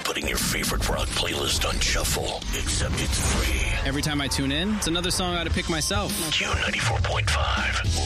putting your favorite rock playlist on shuffle, except it's free. Every time I tune in, it's another song I ought to pick myself. Q94.5,